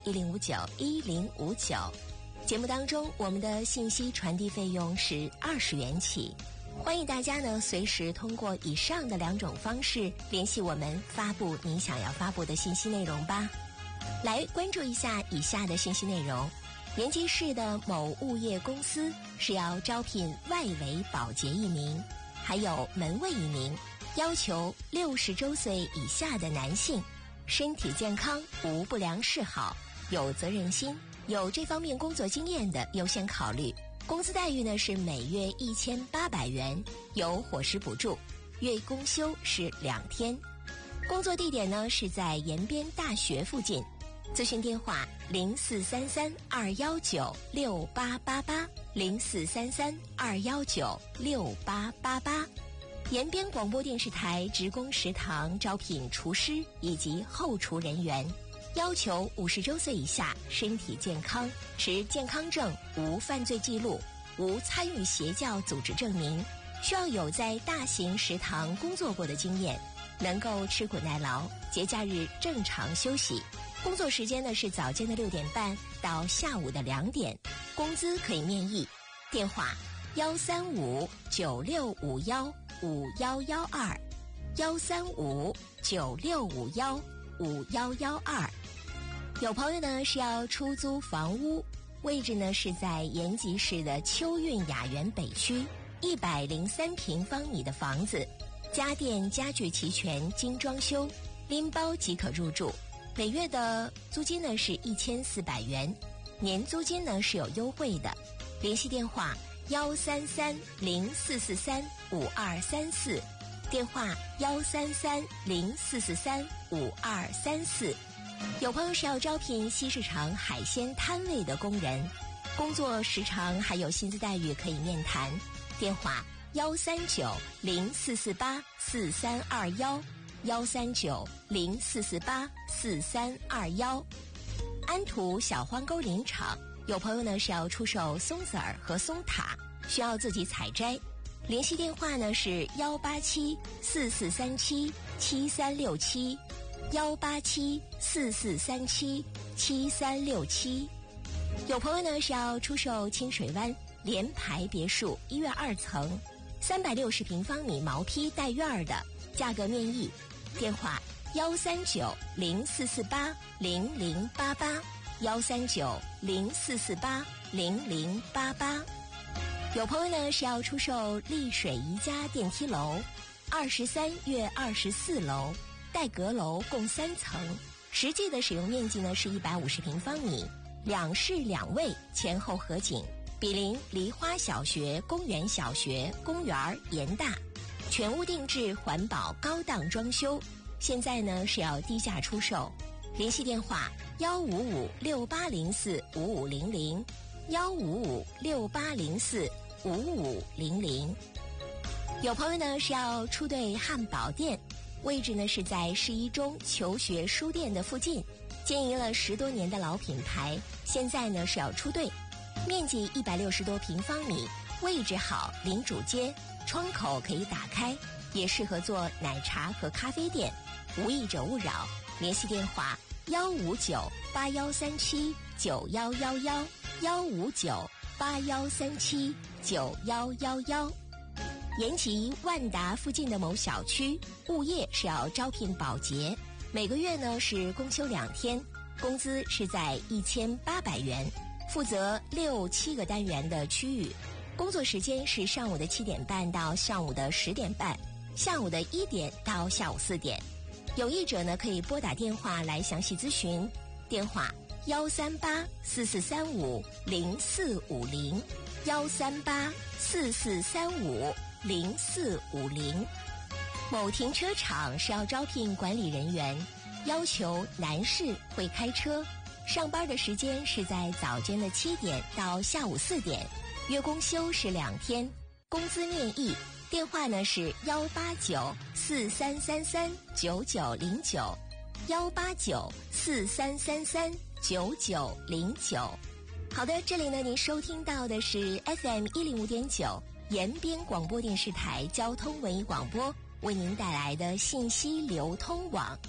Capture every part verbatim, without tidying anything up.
一零五九一零五九。节目当中，我们的信息传递费用是二十元起。欢迎大家呢随时通过以上的两种方式联系我们，发布你想要发布的信息内容吧。来关注一下以下的信息内容。延吉市的某物业公司是要招聘外围保洁一名，还有门卫一名，要求六十周岁以下的男性，身体健康，无不良嗜好，有责任心，有这方面工作经验的优先考虑。工资待遇呢是每月一千八百元，有伙食补助，月公休是两天。工作地点呢是在延边大学附近。咨询电话零四三三二幺九六八八八零四三三二幺九六八八八。延边广播电视台职工食堂招聘厨师以及后厨人员，要求五十周岁以下，身体健康，持健康证，无犯罪记录，无参与邪教组织证明，需要有在大型食堂工作过的经验，能够吃苦耐劳，节假日正常休息。工作时间呢是早间的六点半到下午的两点，工资可以面议。电话幺三五九六五幺五幺幺二，幺三五九六五幺五幺幺二。有朋友呢是要出租房屋，位置呢是在延吉市的秋韵雅园北区，一百零三平方米的房子，家电家具齐全，精装修，拎包即可入住。每月的租金呢是一千四百元，年租金呢是有优惠的。联系电话幺三三零四四三五二三四，电话幺三三零四四三五二三四。有朋友是要招聘西市场海鲜摊位的工人，工作时长还有薪资待遇可以面谈。电话幺三九零四四八四三二幺。幺三九零四四八四三二幺。安图小荒沟林场，有朋友呢是要出售松子儿和松塔，需要自己采摘。联系电话呢是幺八七四四三七七三六七，幺八七四四三七七三六七。有朋友呢是要出售清水湾联排别墅一院二层，三百六十平方米毛坯带院的，价格面议。电话幺三九零四四八零零八八，幺三九零四四八零零八八。有朋友呢是要出售丽水宜家电梯楼，二十三月二十四楼，带阁楼共三层，实际的使用面积呢是一百五十平方米，两室两卫，前后合景，毗邻梨花小学、公园小学、公园严大。全屋定制，环保高档装修，现在呢是要低价出售。联系电话幺五五六八零四五五零零，幺五五六八零四五五零零。有朋友呢是要出对汉堡店，位置呢是在市一中求学书店的附近，经营了十多年的老品牌，现在呢是要出队，面积一百六十多平方米，位置好，临主街，窗口可以打开，也适合做奶茶和咖啡店，无益者勿扰。联系电话幺五九八幺三七九幺幺幺，幺五九八幺三七九幺幺幺。延吉万达附近的某小区，物业是要招聘保洁，每个月呢是公休两天，工资是在一千八百元，负责六七个单元的区域。工作时间是上午的七点半到上午的十点半，下午的一点到下午四点。有意者呢可以拨打电话来详细咨询，电话幺三八四四三五零四五零，幺三八四四三五零四五零。某停车场是要招聘管理人员，要求男士会开车，上班的时间是在早间的七点到下午四点，月公休是两天，工资面议。电话呢是幺八九四三三三九九零九，幺八九四三三三九九零九。好的，这里呢您收听到的是 F M 一零五点九延边广播电视台交通文艺广播为您带来的信息流通网。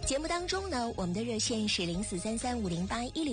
节目当中呢，我们的热线是零四三三五零八一零。